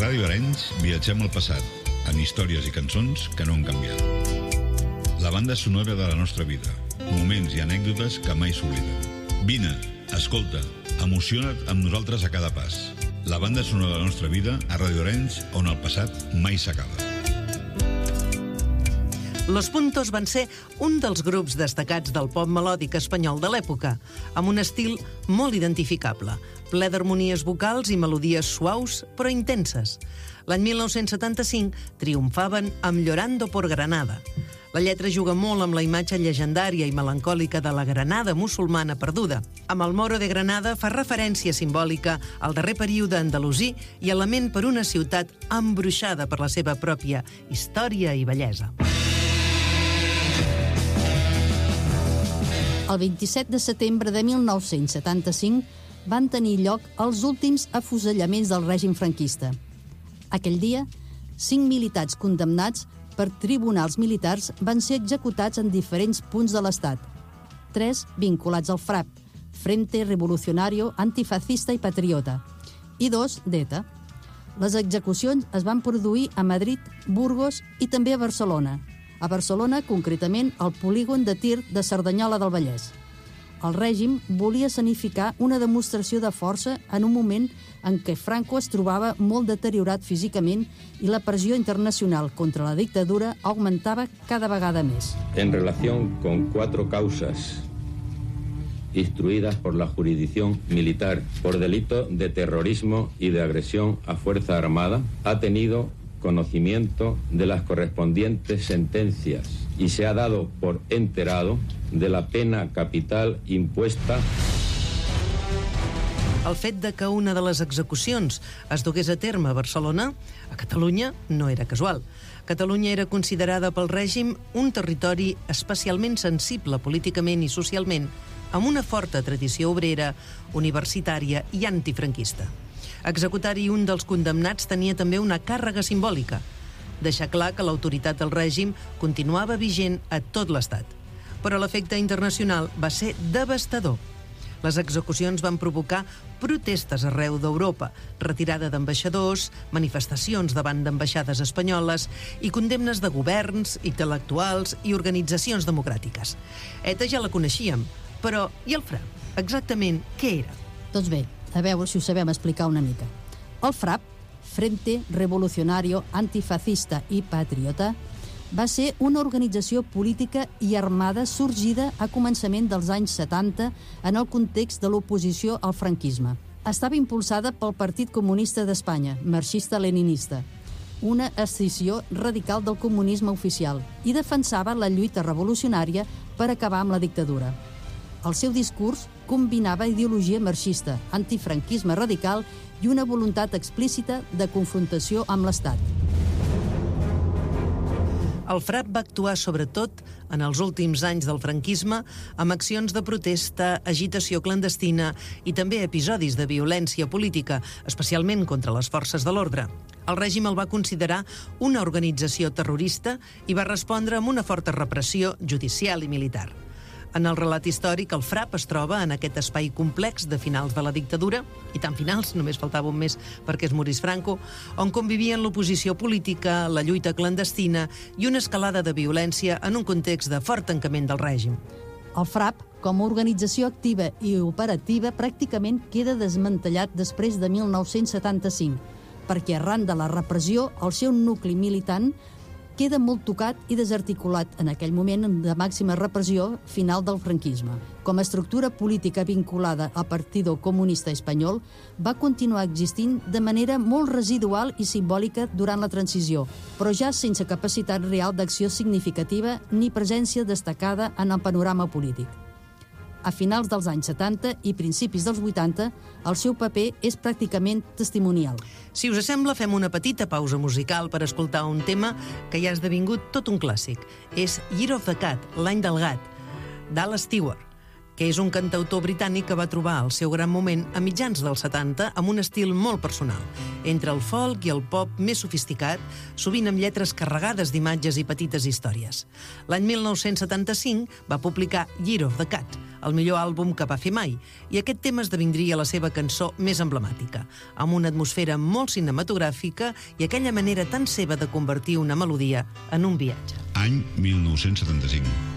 Ràdio Arenys viatgem al passat, amb històries i cançons que no han canviat. La banda sonora de la nostra vida, moments i anècdotes que mai s'obliden. Vine, escolta, emociona't amb nosaltres a cada pas. La banda sonora de la nostra vida a Ràdio Arenys, on el passat mai s'acaba. Los Puntos van ser un dels grups destacats del pop melòdic espanyol de l'època, amb un estil molt identificable, ple d'harmonies vocals i melodies suaus però intenses. L'any 1975 triomfaven amb Llorando por Granada. La lletra juga molt amb la imatge llegendària i melancòlica de la Granada musulmana perduda. Amb el Moro de Granada fa referència simbòlica al darrer període andalusí i a lament per una ciutat embruixada per la seva pròpia història i bellesa. El 27 de setembre de 1975 van tenir lloc els últims afusellaments del règim franquista. Aquell dia, 5 militars condemnats per tribunals militars van ser executats en diferents punts de l'Estat. 3 vinculats al FRAP, Frente Revolucionario Antifascista i Patriota, i 2 d'ETA. Les execucions es van produir a Madrid, Burgos i també a Barcelona. A Barcelona, concretament, al polígon de tir de Cerdanyola del Vallès. El règim volia escenificar una demostració de força en un moment en què Franco es trobava molt deteriorat físicament i la pressió internacional contra la dictadura augmentava cada vegada més. En relación con 4 causas instruidas por la jurisdicción militar por delito de terrorismo y de agresión a fuerza armada, ha tenido conocimiento de las correspondientes sentencias y se ha dado por enterado de la pena capital impuesta. El fet de que una de les execucions es dugués a terme a Barcelona, a Catalunya, no era casual. Catalunya era considerada pel règim un territori especialment sensible políticament i socialment, amb una forta tradició obrera, universitària i antifranquista. Executar-hi un dels condemnats tenia també una càrrega simbòlica, deixar clar que l'autoritat del règim continuava vigent a tot l'Estat. Però l'efecte internacional va ser devastador. Les execucions van provocar protestes arreu d'Europa, retirada d'ambaixadors, manifestacions davant d'ambaixades espanyoles i condemnes de governs, intel·lectuals i organitzacions democràtiques. ETA ja la coneixíem, però i el FRAP? Exactament què era? Doncs bé, a veure si ho sabem explicar una mica. El FRAP, Frente Revolucionario Antifascista i Patriota, va ser una organització política i armada sorgida a començament dels anys 70 en el context de l'oposició al franquisme. Estava impulsada pel Partit Comunista d'Espanya, marxista-leninista, una escissió radical del comunisme oficial, i defensava la lluita revolucionària per acabar amb la dictadura. El seu discurs combinava ideologia marxista, antifranquisme radical i una voluntat explícita de confrontació amb l'Estat. El FRAP va actuar sobretot en els últims anys del franquisme amb accions de protesta, agitació clandestina i també episodis de violència política, especialment contra les forces de l'ordre. El règim el va considerar una organització terrorista i va respondre amb una forta repressió judicial i militar. En el relat històric, el FRAP es troba en aquest espai complex de finals de la dictadura, i tan finals, només faltava un mes perquè es morís Franco, on convivien l'oposició política, la lluita clandestina i una escalada de violència en un context de fort tancament del règim. El FRAP, com a organització activa i operativa, pràcticament queda desmantellat després de 1975, perquè arran de la repressió, el seu nucli militant queda molt tocat i desarticulat en aquell moment de màxima repressió final del franquisme. Com a estructura política vinculada al Partido Comunista Espanyol, va continuar existint de manera molt residual i simbòlica durant la transició, però ja sense capacitat real d'acció significativa ni presència destacada en el panorama polític. A finals dels anys 70 i principis dels 80, el seu paper és pràcticament testimonial. Si us sembla, fem una petita pausa musical per escoltar un tema que ja ha esdevingut tot un clàssic. És Year of the Cat, l'any del gat, d'Al Stewart, que és un cantautor britànic que va trobar el seu gran moment a mitjans dels 70 amb un estil molt personal, entre el folk i el pop més sofisticat, sovint amb lletres carregades d'imatges i petites històries. L'any 1975 va publicar Year of the Cat, el millor àlbum que va fer mai, i aquest tema esdevindria la seva cançó més emblemàtica, amb una atmosfera molt cinematogràfica i aquella manera tan seva de convertir una melodia en un viatge. Any 1975.